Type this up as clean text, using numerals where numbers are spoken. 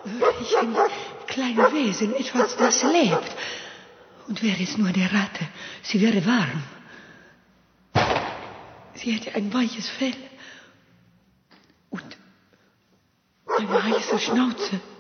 Wirklich ein kleines Wesen, etwas, das lebt. Und wäre es nur eine Ratte, sie wäre warm. Sie hätte ein weiches Fell und eine heiße Schnauze.